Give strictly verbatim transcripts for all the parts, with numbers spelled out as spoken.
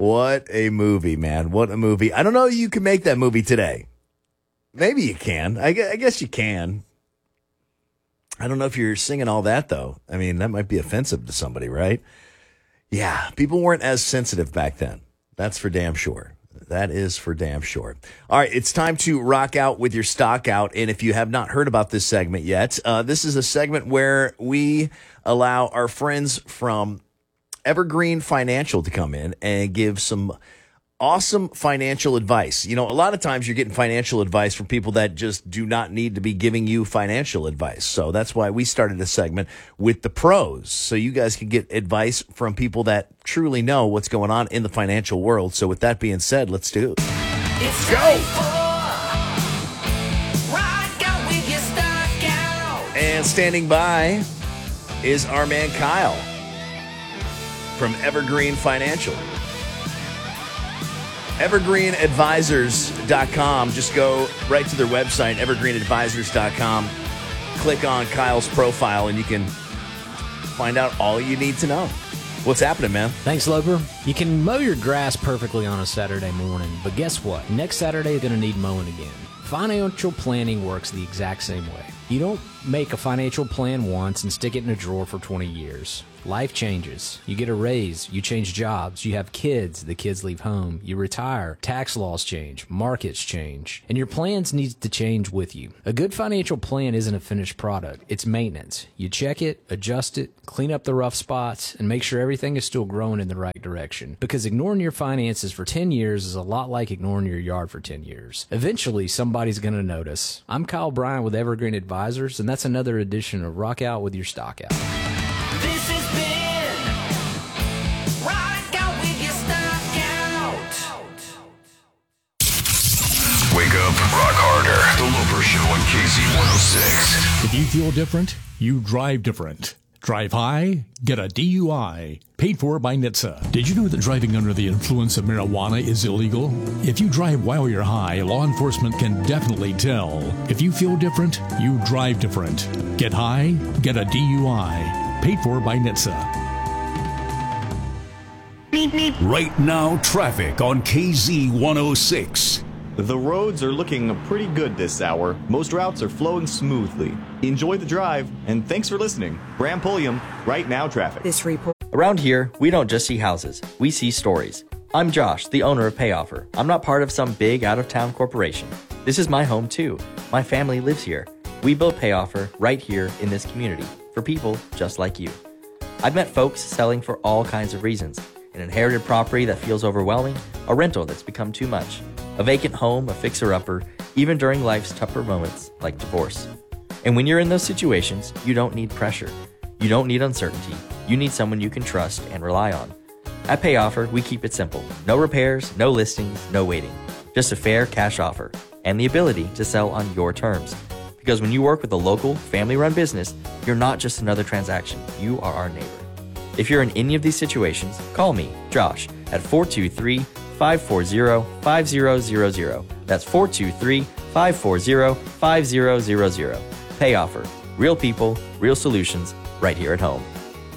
What a movie, man. What a movie. I don't know if you can make that movie today. Maybe you can. I guess you can. I don't know if you're singing all that, though. I mean, that might be offensive to somebody, right? Yeah, people weren't as sensitive back then. That's for damn sure. That is for damn sure. All right, it's time to rock out with your stock out. And if you have not heard about this segment yet, uh, this is a segment where we allow our friends from Evergreen Financial to come in and give some awesome financial advice. You know, a lot of times you're getting financial advice from people that just do not need to be giving you financial advice. So that's why we started a segment with the pros. So you guys can get advice from people that truly know what's going on in the financial world. So with that being said, let's do it. Let's go. And standing by is our man Kyle from Evergreen Financial. evergreen advisors dot com. Just go right to their website, evergreen advisors dot com. Click on Kyle's profile, and you can find out all you need to know. What's happening, man? Thanks, Loper. You can mow your grass perfectly on a Saturday morning, but guess what? Next Saturday, you're going to need mowing again. Financial planning works the exact same way. You don't make a financial plan once and stick it in a drawer for twenty years. Life changes. You get a raise. You change jobs. You have kids. The kids leave home. You retire. Tax laws change. Markets change. And your plans need to change with you. A good financial plan isn't a finished product. It's maintenance. You check it, adjust it, clean up the rough spots, and make sure everything is still growing in the right direction. Because ignoring your finances for ten years is a lot like ignoring your yard for ten years. Eventually, somebody's going to notice. I'm Kyle Bryant with Evergreen Advisors, and that's another edition of Rock Out with Your Stock Out. this has been Rock Out with Your Stock Out. Wake up, rock harder. The Loper Show on K Z one oh six. If you feel different, you drive different. Drive high, get a D U I. Paid for by N H T S A. Did you know that driving under the influence of marijuana is illegal? If you drive while you're high, law enforcement can definitely tell. If you feel different, you drive different. Get high, get a D U I. Paid for by N H T S A. Right now, traffic on K Z one oh six. The roads are looking pretty good this hour. Most routes are flowing smoothly. Enjoy the drive, and thanks for listening. Bram Pulliam, Right Now Traffic. This report. Around here, we don't just see houses, we see stories. I'm Josh, the owner of PayOffer. I'm not part of some big out-of-town corporation. This is my home too. My family lives here. We built PayOffer right here in this community for people just like you. I've met folks selling for all kinds of reasons. An inherited property that feels overwhelming, a rental that's become too much, a vacant home, a fixer-upper, even during life's tougher moments like divorce. And when you're in those situations, you don't need pressure. You don't need uncertainty. You need someone you can trust and rely on. At PayOffer, we keep it simple. No repairs, no listings, no waiting. Just a fair cash offer and the ability to sell on your terms. Because when you work with a local, family-run business, you're not just another transaction. You are our neighbor. If you're in any of these situations, call me, Josh, at four two three, five four zero, five zero zero zero. That's four two three, five four zero, five zero zero zero. PayOffer. Real people, real solutions, right here at home.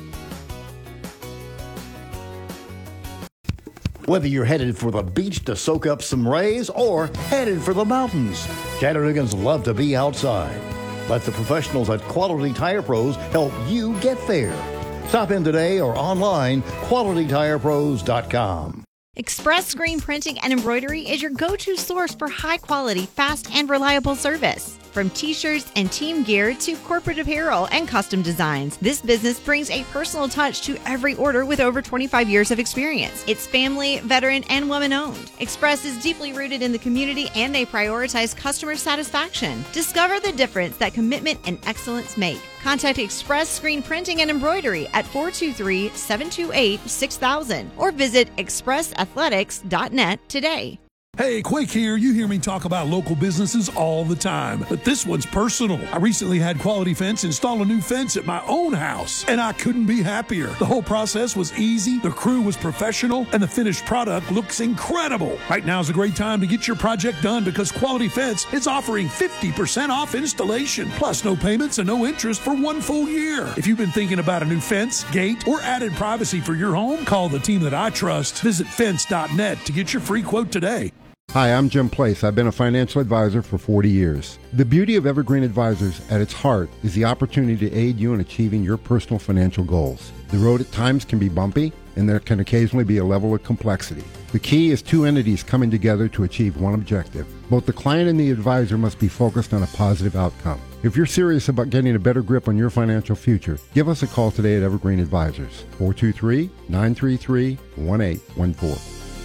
Whether you're headed for the beach to soak up some rays or headed for the mountains, Chattanoogan's love to be outside. Let the professionals at Quality Tire Pros help you get there. Stop in today or online, quality tire pros dot com. Express Screen Printing and Embroidery is your go-to source for high-quality, fast, and reliable service. From t-shirts and team gear to corporate apparel and custom designs, this business brings a personal touch to every order with over twenty-five years of experience. It's family, veteran, and woman-owned. Express is deeply rooted in the community and they prioritize customer satisfaction. Discover the difference that commitment and excellence make. Contact Express Screen Printing and Embroidery at four two three, seven two eight, six thousand or visit express athletics dot net today. Hey, Quake here. You hear me talk about local businesses all the time, but this one's personal. I recently had Quality Fence install a new fence at my own house, and I couldn't be happier. The whole process was easy, the crew was professional, and the finished product looks incredible. Right now is a great time to get your project done because Quality Fence is offering fifty percent off installation, plus no payments and no interest for one full year. If you've been thinking about a new fence, gate, or added privacy for your home, call the team that I trust. Visit fence dot net to get your free quote today. Hi, I'm Jim Place. I've been a financial advisor for forty years. The beauty of Evergreen Advisors at its heart is the opportunity to aid you in achieving your personal financial goals. The road at times can be bumpy, and there can occasionally be a level of complexity. The key is two entities coming together to achieve one objective. Both the client and the advisor must be focused on a positive outcome. If you're serious about getting a better grip on your financial future, give us a call today at Evergreen Advisors, four two three, nine three three, one eight one four.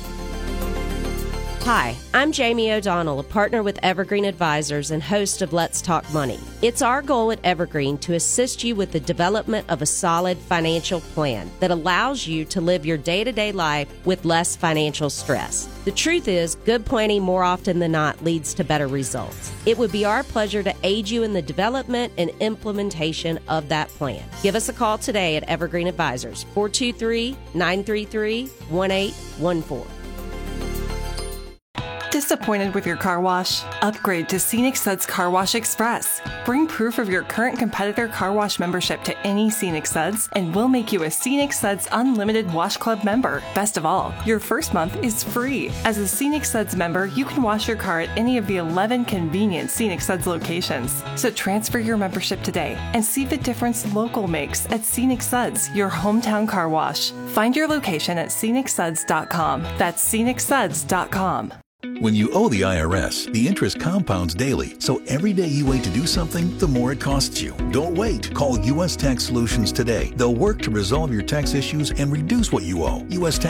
Hi, I'm Jamie O'Donnell, a partner with Evergreen Advisors and host of Let's Talk Money. It's our goal at Evergreen to assist you with the development of a solid financial plan that allows you to live your day-to-day life with less financial stress. The truth is, good planning more often than not leads to better results. It would be our pleasure to aid you in the development and implementation of that plan. Give us a call today at Evergreen Advisors, four two three, nine three three, one eight one four. Disappointed with your car wash? Upgrade to Scenic Suds Car Wash Express. Bring proof of your current competitor car wash membership to any Scenic Suds, and we'll make you a Scenic Suds Unlimited Wash Club member. Best of all, your first month is free. As a Scenic Suds member, you can wash your car at any of the eleven convenient Scenic Suds locations. So transfer your membership today and see the difference local makes at Scenic Suds, your hometown car wash. Find your location at scenic suds dot com. That's scenic suds dot com. When you owe the I R S, the interest compounds daily, so every day you wait to do something, the more it costs you. Don't wait. Call U S Tax Solutions today. They'll work to resolve your tax issues and reduce what you owe. U S Tax